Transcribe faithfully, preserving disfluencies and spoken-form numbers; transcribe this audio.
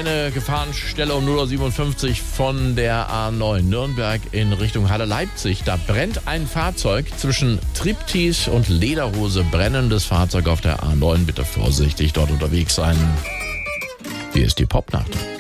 eine Gefahrenstelle um null Uhr siebenundfünfzig von der A neun Nürnberg in Richtung Halle Leipzig. Da brennt ein Fahrzeug zwischen Triptis und Lederhose. Brennendes Fahrzeug auf der A neun. Bitte vorsichtig dort unterwegs sein. Hier ist die Popnacht.